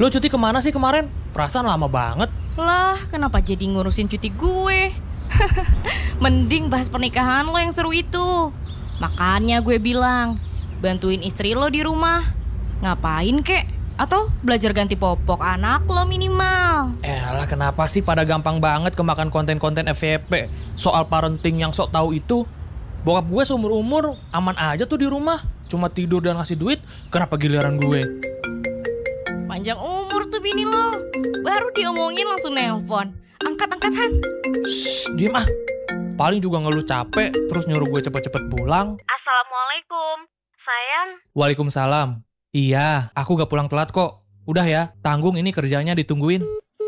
Lo cuti kemana sih kemarin? Perasaan lama banget. Lah, kenapa jadi ngurusin cuti gue? Mending bahas pernikahan lo yang seru itu. Makanya gue bilang, bantuin istri lo di rumah. Ngapain kek? Atau belajar ganti popok anak lo minimal. Elah, kenapa sih pada gampang banget kemakan konten-konten FYP soal parenting yang sok tahu itu? Bokap gue seumur-umur aman aja tuh di rumah, cuma tidur dan ngasih duit. Kenapa giliran gue? Panjang umur tuh bini lo. Baru diomongin langsung nelpon. Angkat-angkat Han. Shh, diem ah. Paling juga ngeluh capek, terus nyuruh gue cepet-cepet pulang. Assalamualaikum, sayang. Waalaikumsalam. Iya, aku gak pulang telat kok. Udah ya, tanggung ini kerjanya ditungguin.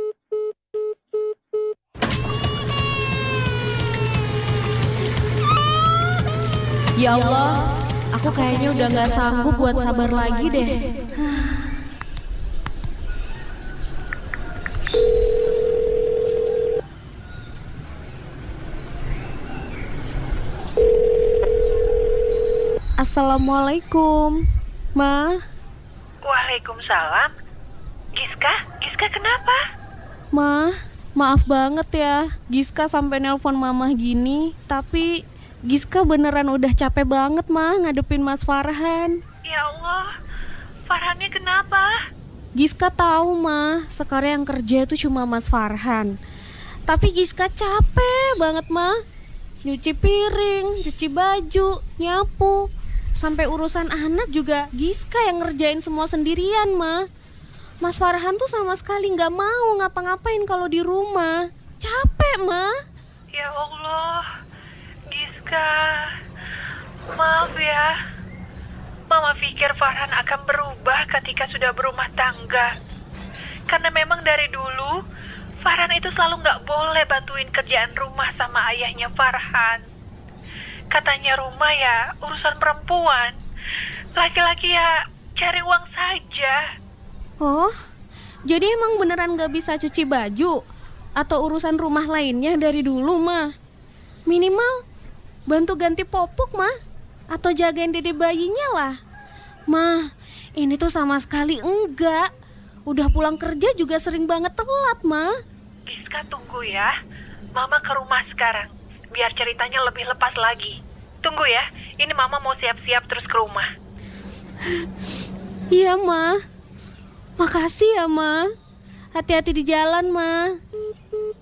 Ya Allah, aku kayaknya udah gak sanggup buat sabar lagi deh. Assalamualaikum, Ma. Waalaikumsalam. Giska kenapa? Ma, maaf banget ya, Giska sampai nelpon Mama gini. Tapi Giska beneran udah capek banget, Ma, ngadepin Mas Farhan. Ya Allah, Farhannya kenapa? Giska tahu, Ma, sekarang yang kerja itu cuma Mas Farhan. Tapi Giska capek banget, Ma. Nyuci piring, cuci baju, nyapu. Sampai urusan anak juga Giska yang ngerjain semua sendirian, Ma. Mas Farhan tuh sama sekali gak mau ngapa-ngapain kalau di rumah. Capek, Ma. Ya Allah, Giska. Maaf ya. Mama pikir Farhan akan berubah ketika sudah berumah tangga. Karena memang dari dulu Farhan itu selalu gak boleh bantuin kerjaan rumah sama ayahnya Farhan. Katanya rumah ya urusan perempuan. Laki-laki ya cari uang saja. Oh, jadi emang beneran gak bisa cuci baju atau urusan rumah lainnya dari dulu, Ma? Minimal bantu ganti popok, Ma. Atau jagain dede bayinya lah. Ma, ini tuh sama sekali enggak. Udah pulang kerja juga sering banget telat, Ma. Giska, tunggu ya. Mama ke rumah sekarang, biar ceritanya lebih lepas lagi. Tunggu ya, ini Mama mau siap-siap terus ke rumah. Iya, Ma. Makasih ya, Ma. Hati-hati di jalan, Ma.